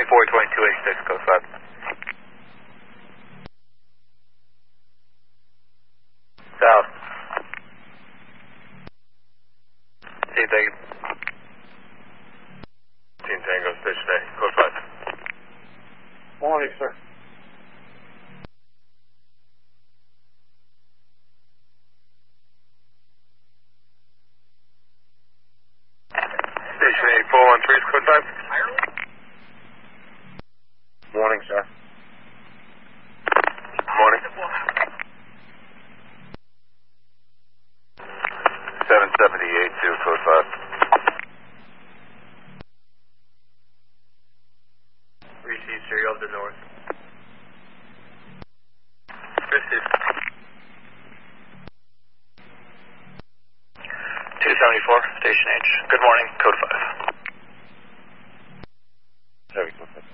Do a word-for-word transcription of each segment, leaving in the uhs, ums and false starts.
four twenty-two eighty-six, code five. South. See, thank you. Team Tango, station A, code five. Morning, sir. Station A, four one three, code five. Morning, sir. Morning. seven seventy-eight two, code five. Receive serial of the north. Receive. two seventy-four, station H. Good morning, code five. Sorry, code five.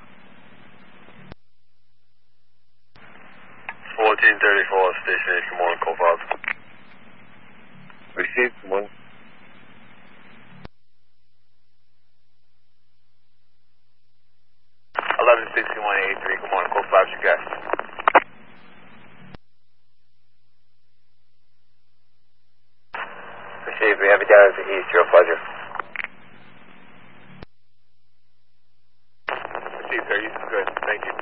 fourteen thirty-four, station A, good morning, code five. Received, good morning. eleven sixty-one eighty-three, good morning, code five, your guest. Received, we have you down as the east, your pleasure. Received, sir, you good, thank you.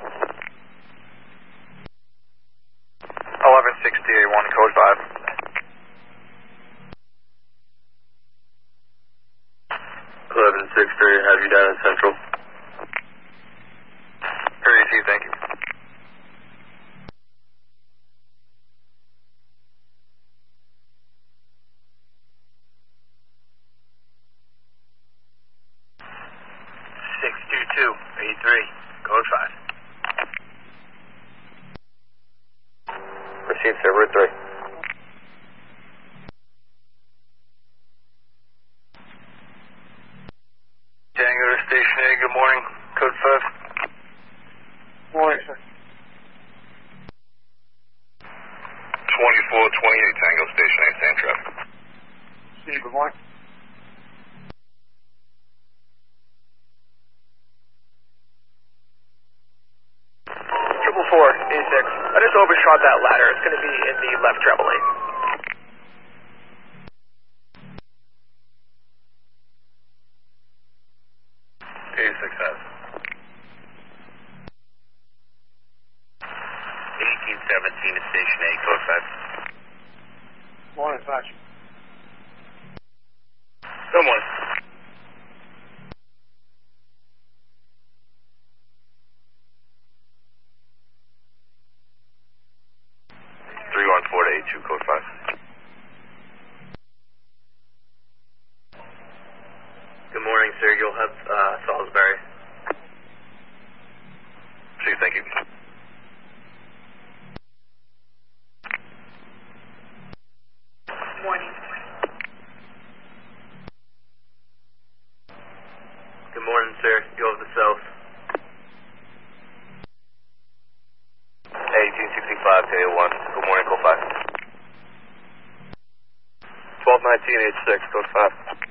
eleven sixty-eight one, code five. eleven sixty, have you down in Central. Receive, thank you. six two two eighty-three, code five. Received, sir, route three. Tango to station A, good morning, code five. Morning, sir. twenty-four twenty-eight, Tango, station A, same traffic. Steve, good morning. Triple four, eighty-six. I just overshot that ladder. It's going to be in the left treble lane. eighty-six has. eighteen seventeen to station A, code five. Morning, Flash. Good morning. three one four to eight two, code five. Good morning, sir. You'll have uh, Salisbury. See, thank you. Morning. Good morning, sir. You'll have the south. eighteen sixty-five to eight one, good morning, code five. twelve nineteen eighty-six, code five.